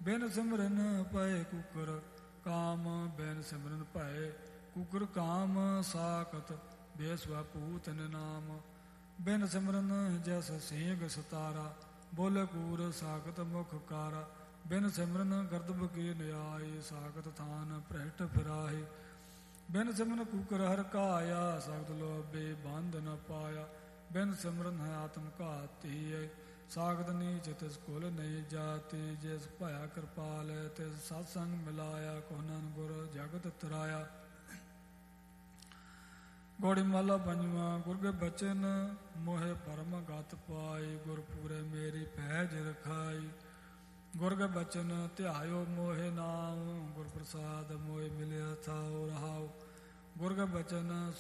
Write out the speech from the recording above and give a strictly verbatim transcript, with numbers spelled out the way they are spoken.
ਬਿਨ ਸਿਮਰਨ ਪਏ ਕੁਕਰ ਕਾਮ, ਬਿਨ ਸਿਮਰਨ ਭਏ ਕੁਕਰ ਕਾਮ, ਸਾਖਤ ਬੇਸਵਾ ਪੂਤਨ ਨਾਮ। ਬਿਨ ਸਿਮਰਨ ਜੈਸ ਸਿੰਘ ਸਤਾਰਾ, ਬੋਲੇ ਕੂਰ ਸਾਖਤ ਮੁਖ ਕਾਰਾ। ਬਿਨ ਸਿਮਰਨ ਗਰਦਬ ਕੀ ਨਿਆਏ, ਸਾਖਤ ਥਾਨ ਭ੍ਰਿਸ਼ਟ ਫਿਰਾਏ। ਬਿਨ ਸਿਮਰਨ ਕੁਕਰ ਹਰ ਕਾਇਆ, ਸਾਖਤ ਲੋਭੇ ਬੰਧ ਨ ਪਾਇਆ। ਬਿਨ ਸਿਮਰਨ ਹੈ ਆਤਮ ਘਾਤੀ, ਸਾਖਤ ਨੀਚ ਤਿਸ ਕੁਲ ਨਹੀਂ ਜਾਤੀ। ਜਿਸ ਭਇਆ ਕਿਰਪਾਲ ਤਿਸ ਸਤਸੰਗ ਮਿਲਾਇਆ, ਕੋ ਨਾਨਕ ਗੁਰ ਜਗਤ ਤਰਾਇਆ। ਗੋੜੀ ਮਾਲਾ ਪੰਜਵਾਂ। ਗੁਰ ਕੇ ਬਚਨ ਮੋਹਿ ਪਰਮ ਗਤ ਪਾਈ, ਗੁਰ ਪੂਰੇ ਮੇਰੀ ਪੈਜ ਰਖਾਈ। ਗੁਰ ਕੇ ਬਚਨ ਧਿਆਇਓ ਮੋਹਿ ਨਾਮ, ਗੁਰ ਪ੍ਰਸਾਦ ਮੋਹਿ ਮਿਲਿਆ ਥਾਉ ਰਹਾਉ। ਗੁਰ ਕੇ ਬਚਨ